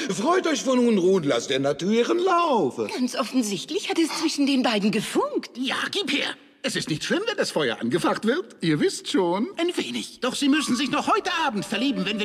Freut euch von Unruhen, lasst der Natur ihren Lauf. Ganz offensichtlich hat es zwischen den beiden gefunkt. Ja, gib her. Es ist nicht schlimm, wenn das Feuer angefacht wird. Ihr wisst schon. Ein wenig. Doch Sie müssen sich noch heute Abend verlieben, wenn wir